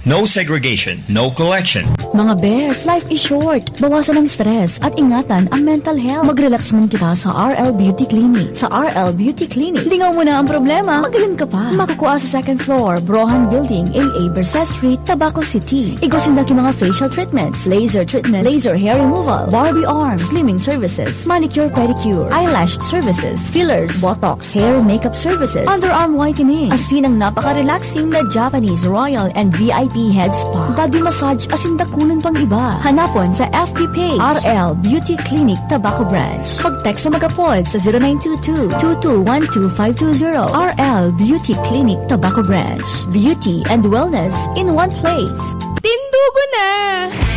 No segregation, no collection. Mga bes, life is short. Bawasan ang stress at ingatan ang mental health. Mag-relax man kita sa RL Beauty Clinic. Sa RL Beauty Clinic, lingaw mo na ang problema, magaling ka pa. Makukuha sa second floor, Brohan Building, AA Versa Street, Tabaco City. Igusin na mga facial treatments, laser treatment, laser hair removal, Barbie arm, slimming services, manicure pedicure, eyelash services, fillers, botox, hair and makeup services, underarm whitening, asin ang napaka-relaxing na Japanese Royal and VIP Head Spa, body massage asin dakunan pang iba. Hanapon sa FB page, RL Beauty Clinic Tabaco Branch. Mag-text sa Magapod sa 0922-2212-520. RL Beauty Clinic Tabaco Branch. Beauty and wellness in one place. Tindugo na!